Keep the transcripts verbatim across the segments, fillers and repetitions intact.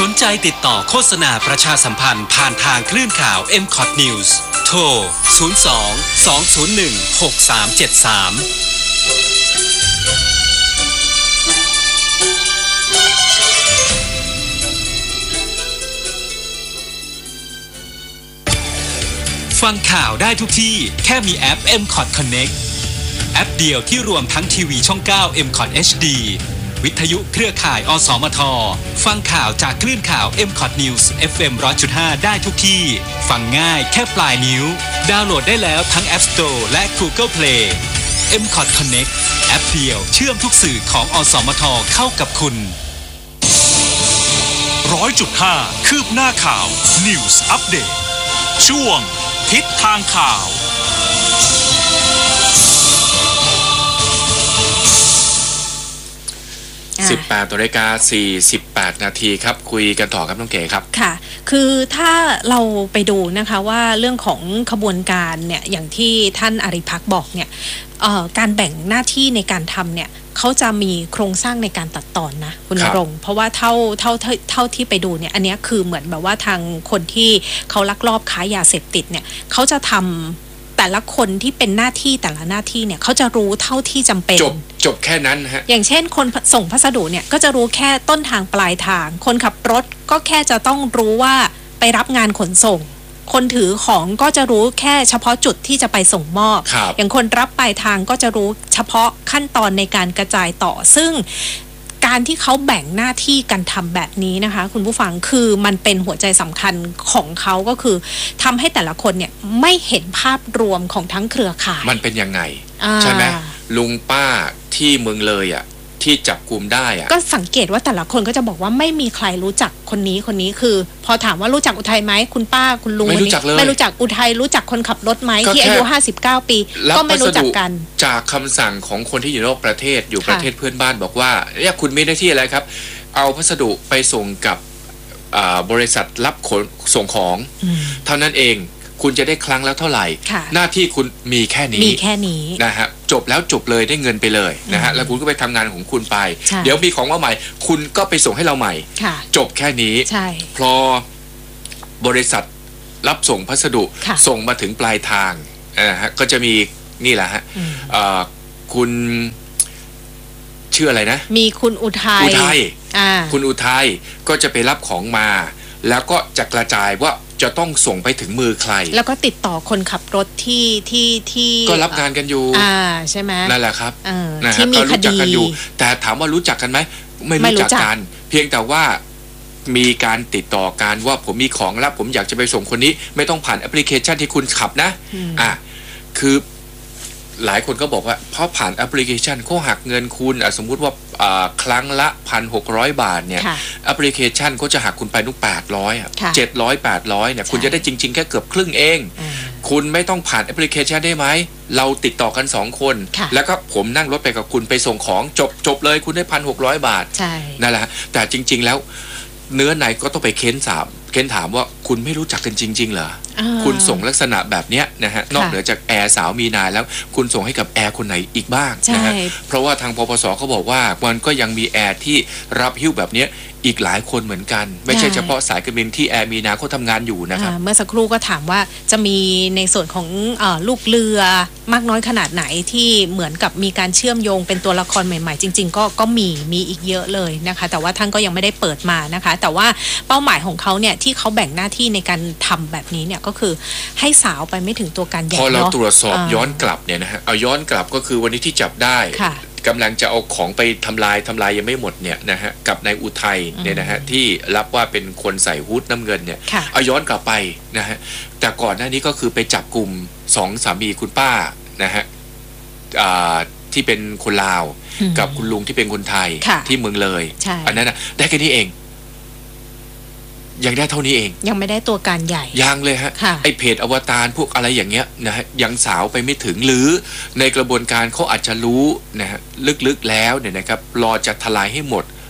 สนใจติดต่อโฆษณาประชาสัมพันธ์ผ่านทางคลื่นข่าว เอ็ม คอท News โทร ศูนย์ สอง สอง ศูนย์ หนึ่ง หก สาม เจ็ด สาม ฟังข่าวได้ทุกที่แค่มีแอป เอ็ม คอท Connect แอปเดียวที่รวมทั้งทีวีช่อง เก้า เอ็ม คอท เอช ดี วิทยุเครือข่ายอสมทฟังข่าวจากคลื่นข่าว เอ็ม คอท News เอฟ เอ็ม หนึ่งร้อยจุดห้า ได้ทุกที่ฟังง่ายแค่ปลายนิ้วดาวน์โหลดได้แล้วทั้ง App Store และ Google Play เอ็ม คอท Connect แอปเดียวเชื่อมทุกสื่อของอสมทเข้ากับคุณร้อยจุดห้า คืบหน้าข่าว News Update ช่วงทิศทางข่าวสิบแปดนาฬิกาสี่สิบแปดนาทีครับคุยกันต่อครับน้องเก๋ครับค่ะคือถ้าเราไปดูนะคะว่าเรื่องของขบวนการเนี่ยอย่างที่ท่านอริภักษ์บอกเนี่ยการแบ่งหน้าที่ในการทำเนี่ยเขาจะมีโครงสร้างในการตัดตอนนะคุณณรงค์เพราะว่าเท่าเท่าเท่าที่ไปดูเนี่ยอันนี้คือเหมือนแบบว่าทางคนที่เขาลักลอบค้ายาเสพติดเนี่ยเขาจะทำแต่ละคนที่เป็นหน้าที่แต่ละหน้าที่เนี่ยเขาจะรู้เท่าที่จำเป็นจบจบแค่นั้นฮะอย่างเช่นคนส่งพัสดุเนี่ยก็จะรู้แค่ต้นทางปลายทางคนขับรถก็แค่จะต้องรู้ว่าไปรับงานขนส่งคนถือของก็จะรู้แค่เฉพาะจุดที่จะไปส่งมอบอย่างคนรับปลายทางก็จะรู้เฉพาะขั้นตอนในการกระจายต่อซึ่งการที่เขาแบ่งหน้าที่กันทำแบบนี้นะคะคุณผู้ฟังคือมันเป็นหัวใจสำคัญของเขาก็คือทำให้แต่ละคนเนี่ยไม่เห็นภาพรวมของทั้งเครือข่ายมันเป็นยังไงใช่ไหมลุงป้าที่เมืองเลยอ่ะที่จับกลุ่มได้อ่ะก็สังเกตว่าแต่ละคนก็จะบอกว่าไม่มีใครรู้จักคนนี้คนนี้คือพอถามว่ารู้จักอุทัยไหมคุณป้าคุณลุงไม่รู้จักเลยไม่รู้จักอุทัยรู้จักคนขับรถไหมที่อายุห้าสิบเก้าปีก็ไม่รู้จักกันจากคำสั่งของคนที่อยู่นอกประเทศอยู่ประเทศเพื่อนบ้านบอกว่าเนี่ยคุณมีหน้าที่อะไรครับเอาพัสดุไปส่งกับบริษัทรับขนส่งของเท่านั้นเองคุณจะได้ครั้งแล้วเท่าไหร่หน้าที่คุณมีแค่นี้มีแค่นี้นะฮะจบแล้วจบเลยได้เงินไปเลยนะฮะแล้วคุณก็ไปทำงานของคุณไปเดี๋ยวมีของมาใหม่คุณก็ไปส่งให้เราใหม่จบแค่นี้พอบริษัทรับส่งพัสดุส่งมาถึงปลายทางนะฮะก็จะมีนี่แหละฮะคุณชื่ออะไรนะมีคุณอุทัยอุทัยคุณอุทัยก็จะไปรับของมาแล้วก็จะกระจายว่าจะต้องส่งไปถึงมือใครแล้วก็ติดต่อคนขับรถที่ที่ที่ก็รับงานกันอยู่อ่าใช่ไหมนั่นแหละครับนะที่มีคดีกันอยู่แต่ถามว่ารู้จักกันไหมไม่รู้จักกันเพียงแต่ว่ามีการติดต่อกันว่าผมมีของแล้วผมอยากจะไปส่งคนนี้ไม่ต้องผ่านแอปพลิเคชันที่คุณขับนะอ่าคือหลายคนก็บอกว่าเพราะผ่านแอปพลิเคชันเขาหักเงินคุณสมมุติว่าครั้งละ หนึ่งพันหกร้อย บาทเนี่ยแอปพลิเคชันเขาจะหักคุณไปนุ๊กแปดร้อยอ่ะเจ็ดร้อย แปดร้อยเนี่ยคุณจะได้จริงๆแค่เกือบครึ่งเองคุณไม่ต้องผ่านแอปพลิเคชันได้ไหมเราติดต่อกันสองคนแล้วก็ผมนั่งรถไปกับคุณไปส่งของจบจบเลยคุณได้ หนึ่งพันหกร้อย บาทนั่นแหละแต่จริงๆแล้วเนื้อในก็ต้องไปเค้นถามเค้นถามว่าคุณไม่รู้จักกันจริงๆเหรอคุณส่งลักษณะแบบเนี้ยนะฮะนอกเหนือจากแอร์สาวมีนาแล้วคุณส่งให้กับแอร์คนไหนอีกบ้างนะฮะเพราะว่าทางปปสเขาบอกว่ามันก็ยังมีแอร์ที่รับหิ้วแบบเนี้ยอีกหลายคนเหมือนกันไม่ใช่เฉพาะสายการบินที่แอร์มีนาเขาทำงานอยู่นะครับเมื่อสักครู่ก็ถามว่าจะมีในส่วนของลูกเรือมากน้อยขนาดไหนที่เหมือนกับมีการเชื่อมโยงเป็นตัวละครใหม่ๆจริงๆก็ก็มีมีอีกเยอะเลยนะคะแต่ว่าท่านก็ยังไม่ได้เปิดมานะคะแต่ว่าเป้าหมายของเขาเนี่ยที่เขาแบ่งหน้าที่ในการทำแบบนี้เนี่ยก็คือให้สาวไปไม่ถึงตัวการใหญ่พอเราตรวจสอบย้อนกลับเนี่ยนะฮะเอาย้อนกลับก็คือวันนี้ที่จับได้กำลังจะเอาของไปทำลายทำลายยังไม่หมดเนี่ยนะฮะกับนายอุทัยเนี่ยนะฮะที่รับว่าเป็นคนใส่ฮู้ดน้ำเงินเนี่ยเอาย้อนกลับไปนะฮะแต่ก่อนหน้านี้ก็คือไปจับกลุ่มสองสามีคุณป้านะฮะที่เป็นคนลาวกับคุณลุงที่เป็นคนไทยที่เมืองเลยอันนั้นนะได้แค่นี้เองยังได้เท่านี้เองยังไม่ได้ตัวการใหญ่ยังเลยฮะไอเพจอวตารพวกอะไรอย่างเงี้ยนะฮะยังสาวไปไม่ถึงหรือในกระบวนการเขาอาจจะรู้นะฮะลึกๆแล้วเนี่ยนะครับรอจะทลายให้หมด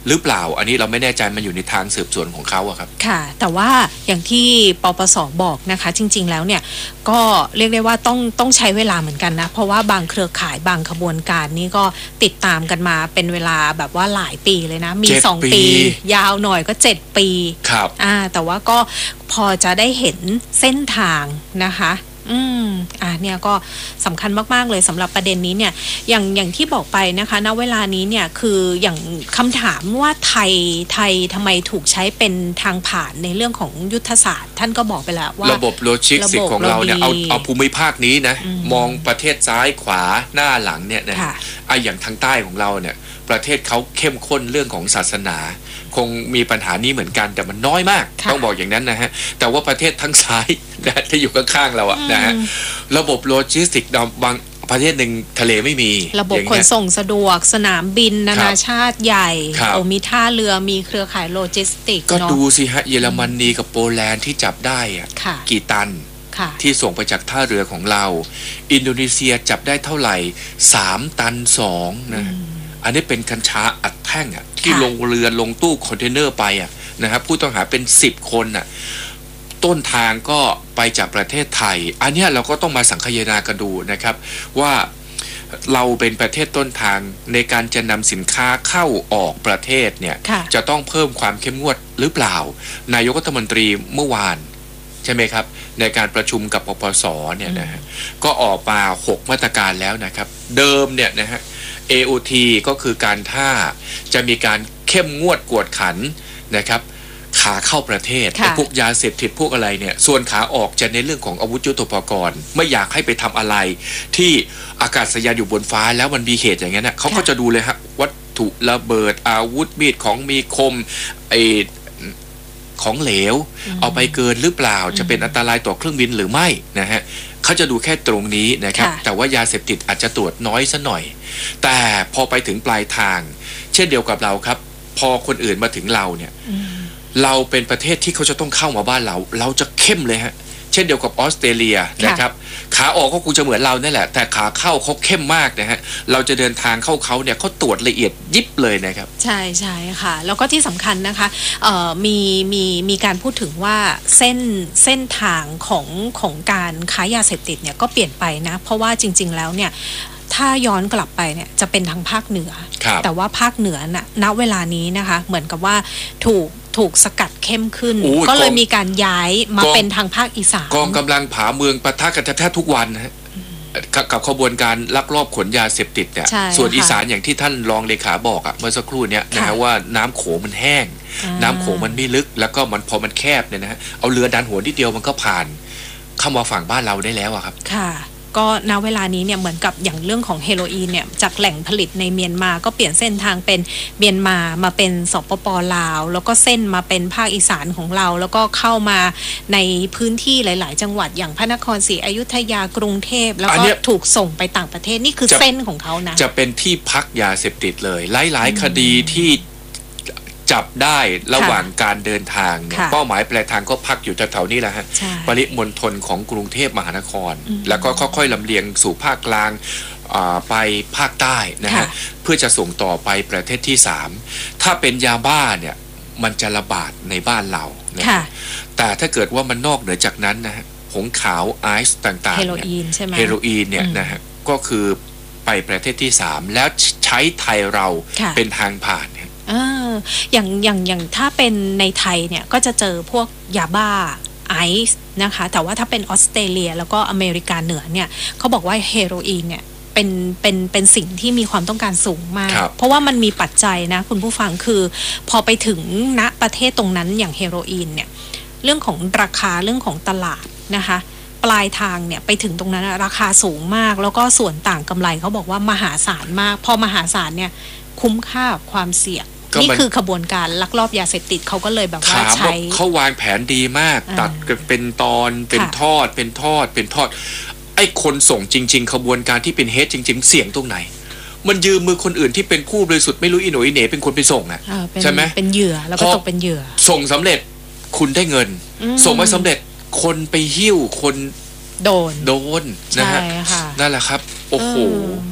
หรือเปล่าอันนี้เราไม่แน่ใจมันอยู่ในทางสืบสวนของเขาอะครับค่ะแต่ว่าอย่างที่ปปส.บอกนะคะจริงๆแล้วเนี่ยก็เรียกได้ว่าต้องต้องใช้เวลาเหมือนกันนะเพราะว่าบางเครือข่ายบางขบวนการนี่ก็ติดตามกันมาเป็นเวลาแบบว่าหลายปีเลยนะมีสองปียาวหน่อยก็เจ็ดปีครับอ่าแต่ว่าก็พอจะได้เห็นเส้นทางนะคะอืมอ่าเนี่ยก็สำคัญมากๆเลยสำหรับประเด็นนี้เนี่ยอย่างอย่างที่บอกไปนะคะณเวลานี้เนี่ยคืออย่างคำถามว่าไทยไทยทำไมถูกใช้เป็นทางผ่านในเรื่องของยุทธศาสตร์ท่านก็บอกไปแล้วว่าระบบโลจิสติกส์ของเราเนี่ยเอาเอาภูมิภาคนี้นะมองประเทศซ้ายขวาหน้าหลังเนี่ยนะไอ้อย่างทางใต้ของเราเนี่ยประเทศเขาเข้มข้นเรื่องของศาสนาคงมีปัญหานี้เหมือนกันแต่มันน้อยมากต้องบอกอย่างนั้นนะฮะแต่ว่าประเทศทั้งซ้ายนะที่อยู่ข้างๆเราอะนะฮะระบบโลจิสติกส์บางประเทศหนึ่งทะเลไม่มีระบบขนส่งสะดวกสนามบินนานาชาติใหญ่โอมีท่าเรือมีเครือข่ายโลจิสติกส์ก็ดูสิฮะเยอรมนีกับโปแลนด์ที่จับได้อะกี่ตันที่ส่งไปจากท่าเรือของเราอินโดนีเซียจับได้เท่าไหร่สามตันสองนะอันนี้เป็นกัญชาอัดแท่งอ่ะที่ลงเรือลงตู้คอนเทนเนอร์ไปอ่ะนะครับผู้ต้องหาเป็นสิบคนอ่ะต้นทางก็ไปจากประเทศไทยอันนี้เราก็ต้องมาสังคายนากันดูนะครับว่าเราเป็นประเทศต้นทางในการจะนำสินค้าเข้าออกประเทศเนี่ยจะต้องเพิ่มความเข้มงวดหรือเปล่านายกรัฐมนตรีเมื่อวานใช่ไหมครับในการประชุมกับปปส.เนี่ยนะฮะก็ออกมาหกมาตรการแล้วนะครับเดิมเนี่ยนะฮะเอ โอ ที ก็คือการท่าจะมีการเข้มงวดกวดขันนะครับขาเข้าประเทศพวกยาเสพติดพวกอะไรเนี่ยส่วนขาออกจะในเรื่องของอาวุธยุทโธปกรณ์ไม่อยากให้ไปทำอะไรที่อากาศยานอยู่บนฟ้าแล้วมันมีเหตุอย่างนั้นนะเขาก็จะดูเลยฮะวัตถุระเบิดอาวุธมีดของมีคมไอของเหลวเอาไปเกินหรือเปล่าจะเป็นอันตรายต่อเครื่องบินหรือไม่นะฮะเขาจะดูแค่ตรงนี้นะครับแต่ว่ายาเสพติดอาจจะตรวจน้อยซะหน่อยแต่พอไปถึงปลายทางเช่นเดียวกับเราครับพอคนอื่นมาถึงเราเนี่ยเราเป็นประเทศที่เขาจะต้องเข้ามาบ้านเราเราจะเข้มเลยฮะเช่นเดียวกับออสเตรเลียนะครับขาออกก็คงจะเหมือนเรานั่นแหละแต่ขาเข้าเขาเข้มมากนะฮะเราจะเดินทางเข้าเขาเนี่ยเขาตรวจละเอียดยิบเลยนะครับใช่ใช่ค่ะแล้วก็ที่สำคัญนะคะเอ่อมีมีมีการพูดถึงว่าเส้นเส้นทางของของการค้ายาเสพติดเนี่ยก็เปลี่ยนไปนะเพราะว่าจริงๆแล้วเนี่ยถ้าย้อนกลับไปเนี่ยจะเป็นทางภาคเหนือแต่ว่าภาคเหนือน่ะณเวลานี้นะคะเหมือนกับว่าถูกถูกสกัดเข้มขึ้นก็เลยมีการย้ายมาเป็นทางภาคอีสานกองกำลังผาเมืองปะทะกันแทบทุกวันนะฮะกับขบวนการลักลอบขนยาเสพติดเนี่ยส่วนอีสานอย่างที่ท่านรองเลขาบอกอะเมื่อสักครู่เนี้ยนะฮะว่าน้ำโขงมันแห้งน้ำโขงมันไม่ลึกแล้วก็มันพอมันแคบเนี่ยนะฮะเอาเรือดันหัวนิดเดียวมันก็ผ่านเข้ามาฝั่งบ้านเราได้แล้วอะครับค่ะก็ณเวลานี้เนี่ยเหมือนกับอย่างเรื่องของเฮโรอีนเนี่ยจากแหล่งผลิตในเมียนมาก็เปลี่ยนเส้นทางเป็นเมียนมามาเป็นสปป.ลาวแล้วก็เส้นมาเป็นภาคอีสานของเราแล้วก็เข้ามาในพื้นที่หลายๆจังหวัดอย่างพระนครศรีอยุธยากรุงเทพแล้วก็ถูกส่งไปต่างประเทศนี่คือเส้นของเขานะจะเป็นที่พักยาเสพติดเลยหลายๆคดีที่จับได้ระหว่างการเดินทางเนี่ยเป้าหมายปลายทางก็พักอยู่แถวๆนี้แหละฮะปริมณฑลของกรุงเทพมหานครแล้วก็ค่อยๆลำเลียงสู่ภาคกลางไปภาคใต้นะฮะเพื่อจะส่งต่อไปประเทศที่สามถ้าเป็นยาบ้าเนี่ยมันจะระบาดในบ้านเรานะแต่ถ้าเกิดว่ามันนอกเหนือจากนั้นนะฮะผงขาวไอซ์ต่างๆเฮโรอีนใช่ไหมเฮโรอีนเนี่ยนะฮะก็คือไปประเทศที่สามแล้วใช้ไทยเราเป็นทางผ่านเอออย่างอย่างอย่างถ้าเป็นในไทยเนี่ยก็จะเจอพวกยาบ้าไอซ์นะคะแต่ว่าถ้าเป็นออสเตรเลียแล้วก็อเมริกาเหนือเนี่ยเขาบอกว่าเฮโรอีนเนี่ยเป็นเป็นเป็นสิ่งที่มีความต้องการสูงมากเพราะว่ามันมีปัจจัยนะคุณผู้ฟังคือพอไปถึงณประเทศตรงนั้นอย่างเฮโรอีนเนี่ยเรื่องของราคาเรื่องของตลาดนะคะปลายทางเนี่ยไปถึงตรงนั้นราคาสูงมากแล้วก็ส่วนต่างกำไรเขาบอกว่ามหาศาลมากพอมหาศาลเนี่ยคุ้มค่าความเสี่ยงนี่คือขบวนการลักลอบยาเสพติดเขาก็เลยแบบว่าใช้เขาวางแผนดีมากตัดกันเป็นตอนเป็นทอดเป็นทอดเป็นทอดไอ้คนส่งจริงๆขบวนการที่เป็นเฮดจริงๆเสี่ยงตรงไหนมันยืมมือคนอื่นที่เป็นผู้บริสุทธิ์ไม่รู้อีโหนอีเหน่เป็นคนไปส่งอ่ะใช่ไหมเป็นเหยื่อแล้วก็ตกเป็นเหยื่อส่งสำเร็จคุณได้เงินส่งไม่สำเร็จคนไปหิ้วคนโดนโดนนะฮะนั่นแหละครับโอ้โห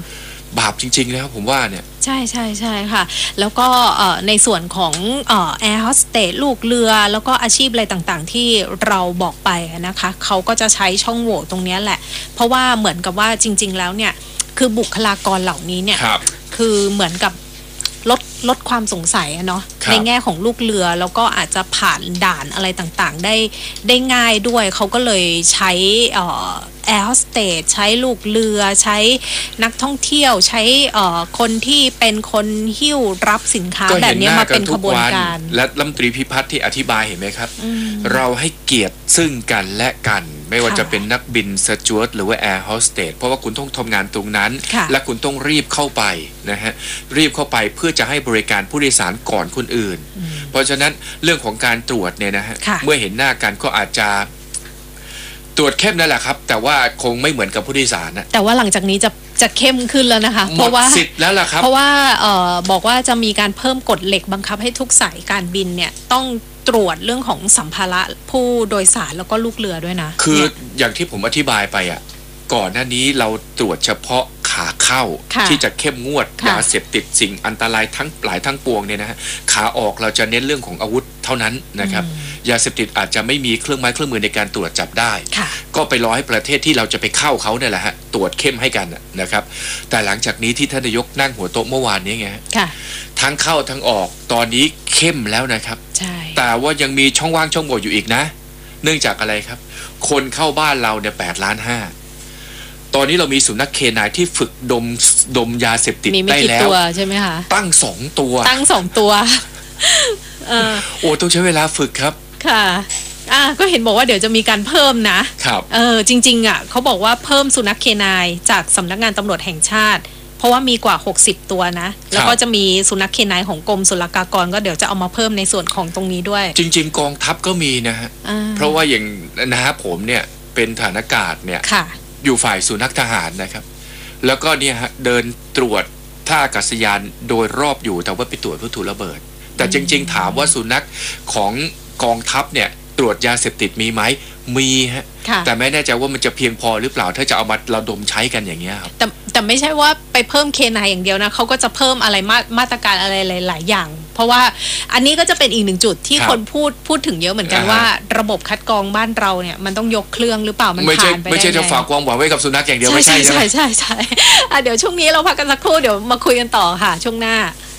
บาปจริงๆแล้วผมว่าเนี่ยใช่ใช่ใช่ค่ะแล้วก็ในส่วนของแอร์โฮสเตสลูกเรือแล้วก็อาชีพอะไรต่างๆที่เราบอกไปนะคะเขาก็จะใช้ช่องโหว่ตรงนี้แหละเพราะว่าเหมือนกับว่าจริงๆแล้วเนี่ยคือบุคลากรเหล่านี้เนี่ยค, คือเหมือนกับลดลดความสงสัยเนาะในแง่ของลูกเรือแล้วก็อาจจะผ่านด่านอะไรต่างๆได้ได้ง่ายด้วยเขาก็เลยใช้แอร์โฮสเตสใช้ลูกเรือใช้นักท่องเที่ยวใช้คนที่เป็นคนหิ้วรับสินค้าแบบนี้มาเป็นขบวนการและรัฐมนตรีพิพัฒน์ที่อธิบายเห็นไหมครับเราให้เกียรติซึ่งกันและกันไม่ว่าจะเป็นนักบินสจ๊วตหรือว่าแอร์โฮสเตสเพราะว่าคุณต้องทำงานตรงนั้นและคุณต้องรีบเข้าไปนะฮะรีบเข้าไปเพื่อจะให้บริการผู้โดยสารก่อนคนอื่นเพราะฉะนั้นเรื่องของการตรวจเนี่ยนะฮะเมื่อเห็นหน้ากันก็อาจจะตรวจเข้มนั่นแหละครับแต่ว่าคงไม่เหมือนกับผู้โดยสารนะแต่ว่าหลังจากนี้จะจะเข้มขึ้นแล้วนะคะเพราะว่าสิทธิ์แล้วล่ะครับเพราะว่าเอ่อบอกว่าจะมีการเพิ่มกฎเหล็กบังคับให้ทุกสายการบินเนี่ยต้องตรวจเรื่องของสัมภาระผู้โดยสารแล้วก็ลูกเรือด้วยนะคืออย่างที่ผมอธิบายไปอ่ะก่อนหน้านี้เราตรวจเฉพาะขาเข้าที่จะเข้มงวดยาเสพติดสิ่งอันตรายทั้งหลายทั้งปวงเนี่ยนะฮะขาออกเราจะเน้นเรื่องของอาวุธเท่านั้นนะครับยาเสพติดอาจจะไม่มีเครื่องไม้เครื่องมือในการตรวจจับได้ก็ไปรอให้ประเทศที่เราจะไปเข้าเขาเนี่ยแหละฮะตรวจเข้มให้กันนะครับแต่หลังจากนี้ที่ท่านนายกนั่งหัวโต๊ะเมื่อวานนี้ไงทั้งเข้าทั้งออกตอนนี้เข้มแล้วนะครับแต่ว่ายังมีช่องว่างช่องโหว่อยู่อีกนะเนื่องจากอะไรครับคนเข้าบ้านเราเนี่ยแปดล้านห้าตอนนี้เรามีสุนัขเคนายที่ฝึกดมดมยาเสพติดได้แล้วใช่ไหมคะตั้งสองตัวตั้งสองตัวเออโอ้ต้องใช้เวลาฝึกครับค่ะอ่าก็เห็นบอกว่าเดี๋ยวจะมีการเพิ่มนะครับเออจริงๆอ่ะเขาบอกว่าเพิ่มสุนัขเคนายจากสำนักงานตำรวจแห่งชาติเพราะว่ามีกว่าหกสิบตัวนะแล้วก็จะมีสุนัขเคนายของกรมศุลกากรก็เดี๋ยวจะเอามาเพิ่มในส่วนของตรงนี้ด้วยจริงๆกองทัพก็มีนะฮะเพราะว่าอย่างนะฮะผมเนี่ยเป็นฐานอากาศเนี่ยอยู่ฝ่ายสุนัขทหารนะครับแล้วก็เนี่ยฮะเดินตรวจท่าอากาศยานโดยรอบอยู่แต่ว่าไปตรวจวัตถุระเบิดแต่จริงๆถามว่าสุนัขของกองทัพเนี่ยตรวจยาเสพติดมีไหมมีฮะแต่ไม่แน่ใจว่ามันจะเพียงพอหรือเปล่าถ้าจะเอามาระดมใช้กันอย่างเงี้ยครับแต่แต่ไม่ใช่ว่าไปเพิ่มเคนายอย่างเดียวนะเขาก็จะเพิ่มอะไรมามาตรการอะไรหลายๆอย่างเพราะว่าอันนี้ก็จะเป็นอีกหนึ่งจุดที่คนพูดพูดถึงเยอะเหมือนกันว่าระบบคัดกรองบ้านเราเนี่ยมันต้องยกเครื่องหรือเปล่ามันผ่านไปได้ไม่ใช่จะฝากความหวังไว้กับสุนัขอย่างเดียวไม่ใช่ใช่ใช่ใช่เดี๋ยวช่วงนี้เราพักกันสักครู่เดี๋ยวมาคุยกันต่อค่ะช่วงหน้า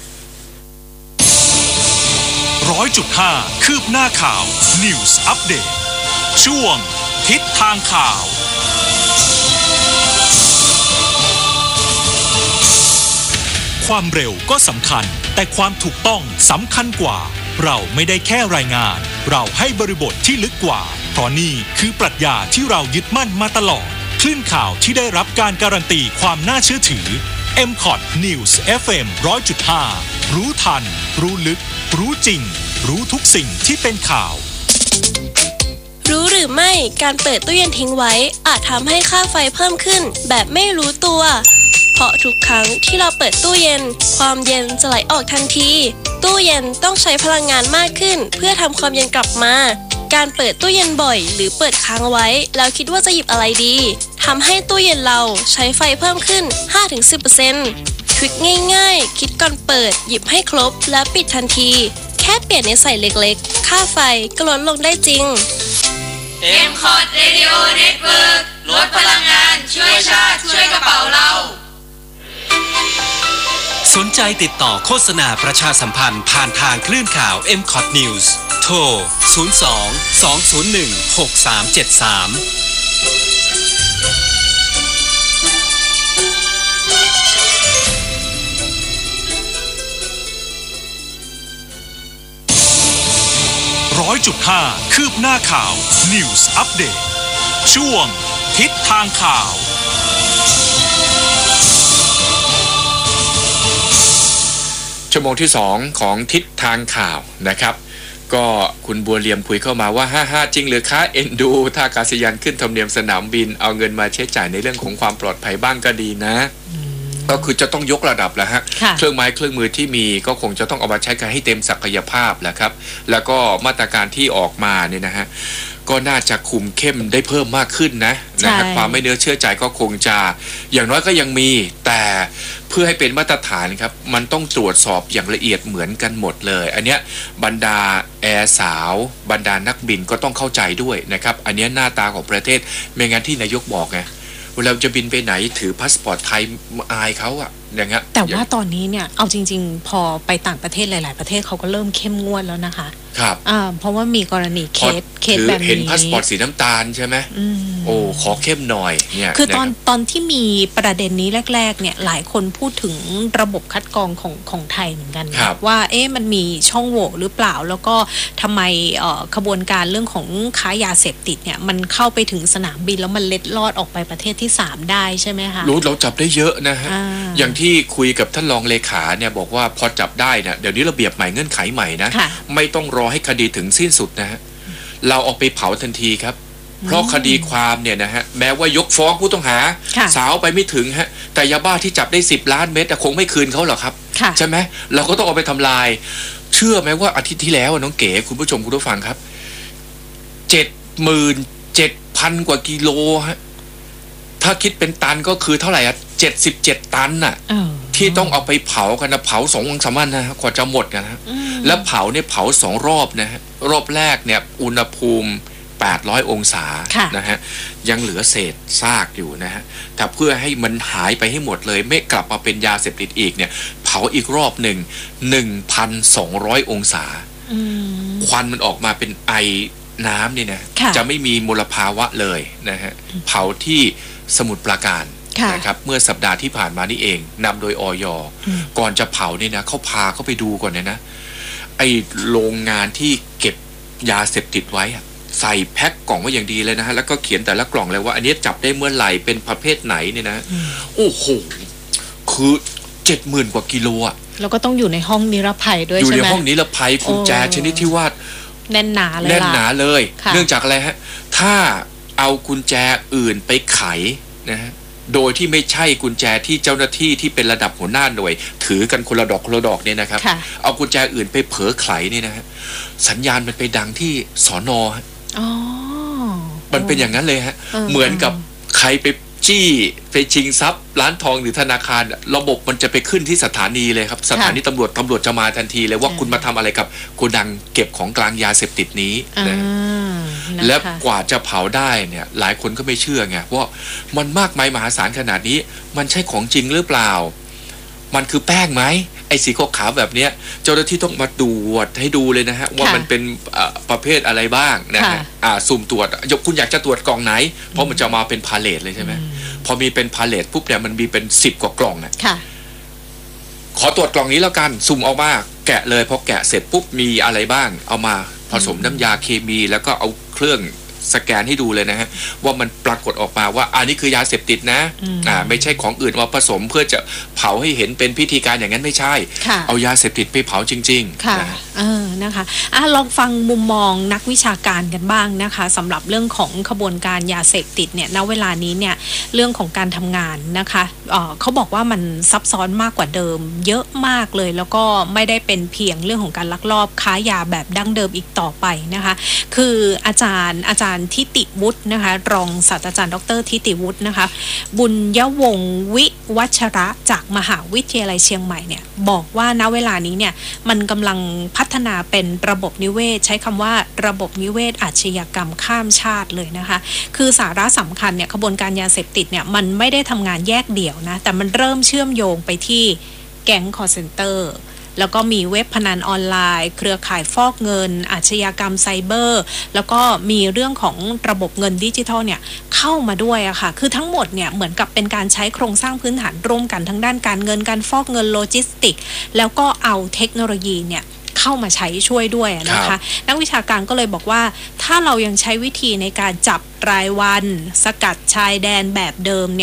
ร้อยจุดห้าคืบหน้าข่าว News Update ช่วงทิศทางข่าวความเร็วก็สำคัญแต่ความถูกต้องสำคัญกว่าเราไม่ได้แค่รายงานเราให้บริบทที่ลึกกว่าเพราะนี่คือปรัชญาที่เรายึดมั่นมาตลอดคลื่นข่าวที่ได้รับการการันตีความน่าเชื่อถือ เอ็ม คอท News เอฟ เอ็ม หนึ่งร้อยจุดห้า รู้ทันรู้ลึกรู้จริงรู้ทุกสิ่งที่เป็นข่าวรู้หรือไม่การเปิดตู้เย็นทิ้งไว้อาจทำให้ค่าไฟเพิ่มขึ้นแบบไม่รู้ตัวเพราะทุกครั้งที่เราเปิดตู้เย็นความเย็นจะไหลออกทันทีตู้เย็นต้องใช้พลังงานมากขึ้นเพื่อทำความเย็นกลับมาการเปิดตู้เย็นบ่อยหรือเปิดค้างไว้แล้วคิดว่าจะหยิบอะไรดีทำให้ตู้เย็นเราใช้ไฟเพิ่มขึ้น ห้าถึงสิบเปอร์เซ็นต์ ทริคง่ายๆคิดก่อนเปิดหยิบให้ครบแล้วปิดทันทีแค่เปลี่ยนนิสัยเล็กๆค่าไฟก็ลดลงได้จริงเอ็ม คอท Radio Network ลดพลังงานช่วยชาติช่วยกระเป๋าเราสนใจติดต่อโฆษณาประชาสัมพันธ์ผ่านทางคลื่นข่าว เอ็ม คอท News โทร ศูนย์ สอง สอง ศูนย์ หนึ่ง หก สาม เจ็ด สามร้อยจุดห้าคืบหน้าข่าว News Update ช่วงทิศทางข่าวชั่วโมงที่สองของทิศทางข่าวนะครับก็คุณบัวเลียมคุยเข้ามาว่าห้า จริงหรือคะเอ็นดูท่าอากาศยานขึ้นธรรมเนียมสนามบินเอาเงินมาใช้จ่ายในเรื่องของความปลอดภัยบ้างก็ดีนะก็คือจะต้องยกระดับแล้วฮะเครื่องไม้เครื่องมือที่มีก็คงจะต้องเอามาใช้กันให้เต็มศักยภาพแหละครับแล้วก็มาตรการที่ออกมาเนี่ยนะฮะก็น่าจะคุมเข้มได้เพิ่มมากขึ้นนะนะครับความไม่เนื้อเชื่อใจก็คงจะอย่างน้อยก็ยังมีแต่เพื่อให้เป็นมาตรฐานครับมันต้องตรวจสอบอย่างละเอียดเหมือนกันหมดเลยอันเนี้ยบรรดาแอร์สาวบรรดานักบินก็ต้องเข้าใจด้วยนะครับอันเนี้ยหน้าตาของประเทศไม่งั้นที่นายกบอกไงเวลาจะบินไปไหนถือพาสปอร์ตไทยอายเขาอะอย่างเงี้ยแต่ว่าตอนนี้เนี่ยเอาจริงๆพอไปต่างประเทศหลายๆประเทศเขาก็เริ่มเข้มงวดแล้วนะคะครับอ่าเพราะว่ามีกรณีเคสเคสแบบนี้เห็นพาสปอร์ตสีน้ำตาลใช่ไหมโอ้ขอเข้มหน่อยเนี่ยคือตอนตอนที่มีประเด็นนี้แรกๆเนี่ยหลายคนพูดถึงระบบคัดกรองของของไทยเหมือนกันว่าเอ๊ะมันมีช่องโหว่หรือเปล่าแล้วก็ทำไมเอ่อขบวนการเรื่องของค้ายาเสพติดเนี่ยมันเข้าไปถึงสนามบินแล้วมันเล็ดลอดออกไปประเทศที่สามได้ใช่ไหมคะรู้เราจับได้เยอะนะฮะ อ, อย่างที่คุยกับท่านรองเลขาเนี่ยบอกว่าพอจับได้เนี่ยเดี๋ยวนี้ระเบียบใหม่เงื่อนไขใหม่นะไม่ต้องรอให้คดีถึงสิ้นสุดนะฮะเราเอาไปเผาทันทีครับเพราะคดีความเนี่ยนะฮะแม้ว่ายกฟ้องผู้ต้องหาสาวไปไม่ถึงฮะแต่ยาบ้าที่จับได้สิบล้านเม็ดคงไม่คืนเขาหรอกครับใช่ไหมเราก็ต้องเอาไปทำลายเชื่อไหมว่าอาทิตย์ที่แล้วน้องเก๋คุณผู้ชมคุณผู้ฟังครับเจ็ดหมื่นเจ็ดพันกว่ากิโลฮะถ้าคิดเป็นตันก็คือเท่าไหร่อ่ะเจ็ดสิบเจ็ดตันน่ะที่ต้องเอาไปเผากันนะเผาสองวันสามวันนะกว่าจะหมดกันนะแล้วเผาเนี่ยเผาสองรอบนะฮะรอบแรกเนี่ยอุณหภูมิแปดร้อยองศานะฮะยังเหลือเศษซากอยู่นะฮะแต่เพื่อให้มันหายไปให้หมดเลยไม่กลับมาเป็นยาเสพติดอีกเนี่ยเผาอีกรอบหนึ่ง หนึ่งพันสองร้อย องศาควันมันออกมาเป็นไอน้ำเนี่ยนะจะไม่มีมลภาวะเลยนะฮะเผาที่สมุทรปราการนะครับเมื่อสัปดาห์ที่ผ่านมานี่เองนำโดยอย.ก่อนจะเผาเนี่ยนะเขาพาเขาไปดูก่อนเนี่ยนะไอโรงงานที่เก็บยาเสพติดไว้ใส่แพ็คกล่องไว้อย่างดีเลยนะฮะแล้วก็เขียนแต่ละกล่องเลยว่าอันนี้จับได้เมื่อไหร่เป็นประเภทไหนเนี่ยนะโอ้โหคือเจ็ดหมื่นกว่ากิโลอ่ะแล้วก็ต้องอยู่ในห้องนิรภัยด้วยใช่ไหมอยู่ในห้องนิรภัยกุญแจชนิดที่ว่าแน่นหนาเลยแน่นหนาเลยเนื่องจากอะไรฮะถ้าเอากุญแจอื่นไปไขนะฮะโดยที่ไม่ใช่กุญแจที่เจ้าหน้าที่ที่เป็นระดับหัวหน้าหน่วยถือกันคนละดอกคนละดอกเนี่ยนะครับเอากุญแจอื่นไปเผลอไขเนี่ยนะฮะสัญญาณมันไปดังที่สน.ฮะอ๋อมันเป็นอย่างนั้นเลยฮะเหมือนกับใครไปจี้ไปชิงทรัพย์ร้านทองหรือธนาคารระบบมันจะไปขึ้นที่สถานีเลยครับสถานีตำรวจตำรวจจะมาทันทีเลยว่าคุณมาทำอะไรกับโกดังเก็บของกลางยาเสพติดนี้นะและกว่าจะเผาได้เนี่ยหลายคนก็ไม่เชื่อไงว่ามันมากมายมหาศาลขนาดนี้มันใช่ของจริงหรือเปล่ามันคือแป้งไหมไอ้สีขาวๆแบบนี้เจ้าหน้าที่ต้องมาตรวจให้ดูเลยนะฮะว่ามันเป็นประเภทอะไรบ้างนะฮะสุ่มตรวจยกคุณอยากจะตรวจกล่องไหนเพราะมันจะมาเป็นพาเลทเลยใช่ไหมพอมีเป็นพาเลทปุ๊บเนี่ยมันมีเป็นสิบกว่ากล่องเนี่ยขอตรวจกล่องนี้แล้วกันสุ่มออกมาแกะเลยพอแกะเสร็จปุ๊บมีอะไรบ้างเอามาผสมน้ำยาเคมีแล้วก็เอาเครื่องสแกนให้ดูเลยนะฮะว่ามันปรากฏออกมาว่าอันนี้คือยาเสพติดนะอ่าไม่ใช่ของอื่นมาผสมเพื่อจะเผาให้เห็นเป็นพิธีการอย่างนั้นไม่ใช่เอายาเสพติดไปเผาจริงๆค่ะเออนะคะอ่ะลองฟังมุมมองนักวิชาการกันบ้างนะคะสำหรับเรื่องของขบวนการยาเสพติดเนี่ยณเวลานี้เนี่ยเรื่องของการทำงานนะคะเอ่อเขาบอกว่ามันซับซ้อนมากกว่าเดิมเยอะมากเลยแล้วก็ไม่ได้เป็นเพียงเรื่องของการลักลอบค้ายาแบบดั้งเดิมอีกต่อไปนะคะคืออาจารย์อาจารย์ทิติวุฒินะคะรองศาสตราจารย์ดรทิติวุฒินะคะบุญยวงศ์วิวัชระจากมหาวิทยาลัยเชียงใหม่เนี่ยบอกว่าณเวลานี้เนี่ยมันกำลังพัฒนาเป็นระบบนิเวศใช้คำว่าระบบนิเวศอาชญากรรมข้ามชาติเลยนะคะคือสาระสำคัญเนี่ยขบวนการยาเสพติดเนี่ยมันไม่ได้ทำงานแยกเดี่ยวนะแต่มันเริ่มเชื่อมโยงไปที่แก๊งคอลเซ็นเตอร์แล้วก็มีเว็บพนันออนไลน์เครือข่ายฟอกเงินอาชญากรรมไซเบอร์แล้วก็มีเรื่องของระบบเงินดิจิทัลเนี่ยเข้ามาด้วยอะค่ะคือทั้งหมดเนี่ยเหมือนกับเป็นการใช้โครงสร้างพื้นฐานร่วมกันทั้งด้านการเงินการฟอกเงินโลจิสติกแล้วก็เอาเทคโนโลยีเนี่ยเข้ามาใช้ช่วยด้วยนะคะนักวิชาการก็เลยบอกว่าถ้าเรายังใช้วิธีในการจับรายวันสกัดชายแดนแบบเดิมเนี่ย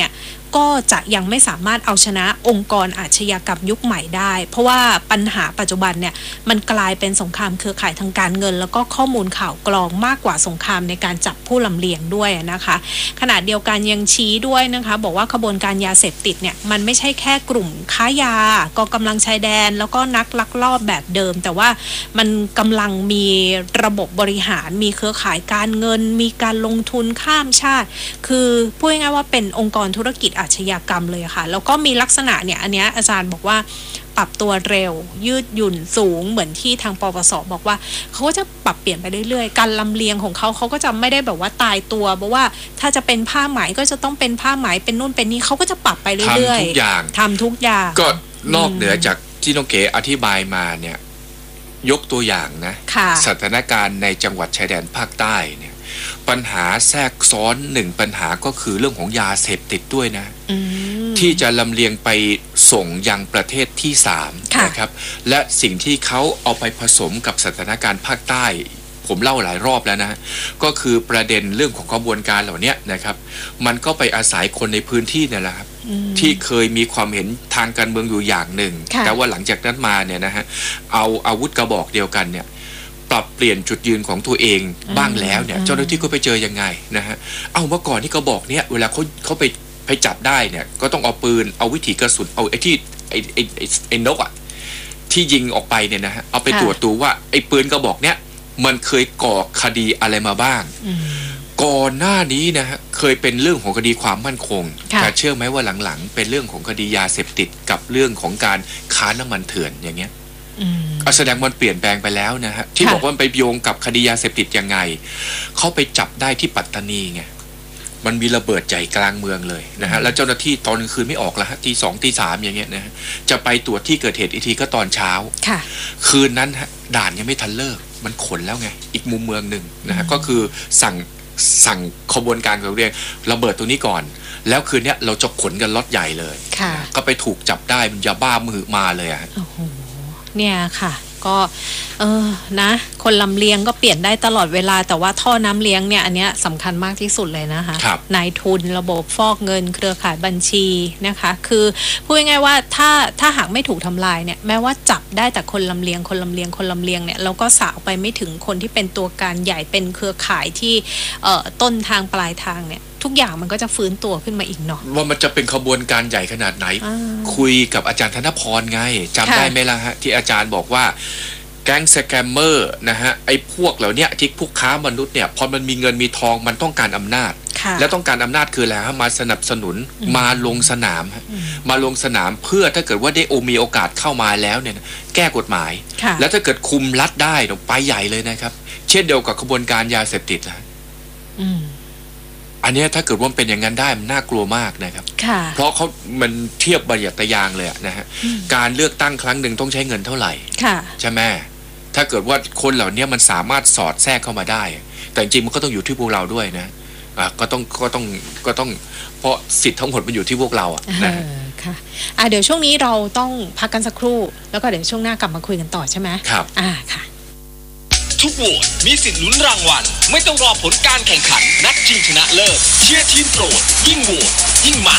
ก็จะยังไม่สามารถเอาชนะองค์กรอาชญากรรมยุคใหม่ได้เพราะว่าปัญหาปัจจุบันเนี่ยมันกลายเป็นสงครามเครือข่ายทางการเงินแล้วก็ข้อมูลข่าวกรองมากกว่าสงครามในการจับผู้ลำเลียงด้วยนะคะขณะเดียวกันยังชี้ด้วยนะคะบอกว่าขบวนการยาเสพติดเนี่ยมันไม่ใช่แค่กลุ่มค้ายากองกำลังชายแดนแล้วก็นักลักลอบแบบเดิมแต่ว่ามันกำลังมีระบบบริหารมีเครือข่ายการเงินมีการลงทุนข้ามชาติคือพูดง่ายๆว่าเป็นองค์กรธุรกิจอาชญากรรมเลยค่ะแล้วก็มีลักษณะเนี่ยอันเนี้ยอาจารย์บอกว่าปรับตัวเร็วยืดหยุ่นสูงเหมือนที่ทางปปสบอกว่าเขาก็จะปรับเปลี่ยนไปเรื่อยๆการลำเลียงของเขาเขาก็จะไม่ได้แบบว่าตายตัวเพราะว่าถ้าจะเป็นผ้าไหมก็จะต้องเป็นผ้าไหมเป็นนู่นเป็นนี่เขาก็จะปรับไปเรื่อยๆทำทุกอย่างทำทุกอย่างก็นอกเหนือจากที่น้องเก๋อธิบายมาเนี่ยยกตัวอย่างนะสถานการณ์ในจังหวัดชายแดนภาคใต้เนี่ยปัญหาแทรกซ้อนหนึ่งปัญหาก็คือเรื่องของยาเสพติดด้วยนะที่จะลำเลียงไปส่งยังประเทศที่สามนะครับและสิ่งที่เขาเอาไปผสมกับสถานการณ์ภาคใต้ผมเล่าหลายรอบแล้วนะก็คือประเด็นเรื่องของกระบวนการเหล่านี้นะครับมันก็ไปอาศัยคนในพื้นที่เนี่ยแหละครับที่เคยมีความเห็นทางการเมืองอยู่อย่างหนึ่งแต่ว่าหลังจากนั้นมาเนี่ยนะฮะเอาอาวุธกระบอกเดียวกันเนี่ยปรับเปลี่ยนจุดยืนของตัวเองบ้างแล้วเนี่ยเจ้าหน้าที่ก็ไปเจอยังไงนะฮะเอาเมื่อก่อนที่กระบอกเนี่ยเวลาเขาเขาไปไปจับได้เนี่ยก็ต้องเอาปืนเอาวิถีกระสุนเอาไอ้ที่ไอ้ไอ้ไอ้นกอ่ะที่ยิงออกไปเนี่ยนะฮะเอาไปตรวจดูว่าไอ้ปืนกระบอกเนี่ยมันเคยก่อคดีอะไรมาบ้างก่อนหน้านี้นะฮะเคยเป็นเรื่องของคดีความมั่นคงแต่เชื่อไหมว่าหลังๆเป็นเรื่องของคดียาเสพติดกับเรื่องของการค้าน้ำมันเถื่อนอย่างเงี้ยเอาแสดงมันเปลี่ยนแปลงไปแล้วนะฮะที่บอกว่ามันไปโยงกับคดียาเสพติดยังไงเขาไปจับได้ที่ปัตตานีไงมันมีระเบิดใหญ่กลางเมืองเลยนะฮะแล้วเจ้าหน้าที่ตอนกลางคืนไม่ออกแล้วฮะตีสองตีสามอย่างเงี้ยนะฮะจะไปตรวจที่เกิดเหตุอีกทีก็ตอนเช้าคืนนั้นฮะด่านยังไม่ทันเลิกมันขนแล้วไงอีกมุมเมืองหนึ่งนะฮะก็คือสั่งสั่งขบวนการของเรียกระเบิดตัวนี้ก่อนแล้วคืนนี้เราจะขนกันล็อตใหญ่เลยก็ไปถูกจับได้มันยาบ้ามือมาเลยอะโอ้โหเนี่ยค่ะก็เออนะคนลำเลียงก็เปลี่ยนได้ตลอดเวลาแต่ว่าท่อน้ำเลี้ยงเนี่ยอันเนี้ยสำคัญมากที่สุดเลยนะคะนายทุนระบบฟอกเงินเครือข่ายบัญชีนะคะคือพูดง่ายๆว่าถ้าถ้าหากไม่ถูกทำลายเนี่ยแม้ว่าจับได้แต่คนลำเลียงคนลำเลียงคนลำเลียงเนี่ยเราก็สาวไปไม่ถึงคนที่เป็นตัวการใหญ่เป็นเครือข่ายที่เอ่อต้นทางปลายทางเนี่ยทุกอย่างมันก็จะฟื้นตัวขึ้นมาอีกเนาะว่ามันจะเป็นขบวนการใหญ่ขนาดไหนคุยกับอาจารย์ธนพรไงจำได้ไหมล่ะฮะที่อาจารย์บอกว่าแก๊งสแกมเมอร์นะฮะไอ้พวกเหล่านี้ที่พวกค้ามนุษย์เนี่ยพอมันมีเงินมีทองมันต้องการอำนาจแล้วต้องการอำนาจคืออะไรฮะมาสนับสนุนมาลงสนามมาลงสนามเพื่อถ้าเกิดว่าได้โอมีโอกาสเข้ามาแล้วเนี่ยแก้กฎหมายแล้วถ้าเกิดคุมรัฐได้ไปใหญ่เลยนะครับเช่นเดียวกับขบวนการยาเสพติดนะอันนี้ถ้าเกิดว่าเป็นอย่างนั้นได้มันน่ากลัวมากนะครับเพราะเขามันเทียบบัญญัติยางเลยนะฮะการเลือกตั้งครั้งหนึ่งต้องใช้เงินเท่าไหร่ใช่ไหมถ้าเกิดว่าคนเหล่านี้มันสามารถสอดแทรกเข้ามาได้แต่จริงมันก็ต้องอยู่ที่พวกเราด้วยนะอ่ะก็ต้องก็ต้องก็ต้องเพราะสิทธิ์ทั้งหมดมันอยู่ที่พวกเราอ่ะนะค่ะอ่ะเดี๋ยวช่วงนี้เราต้องพักกันสักครู่แล้วก็เดี๋ยวช่วงหน้ากลับมาคุยกันต่อใช่ไหมครับอ่าค่ะทุกโหวตมีสิทธิ์ลุ้นรางวัลไม่ต้องรอผลการแข่งขันนัดชิงชนะเลิศเชียร์ทีมโปรดยิ่งโหวตยิ่งมัน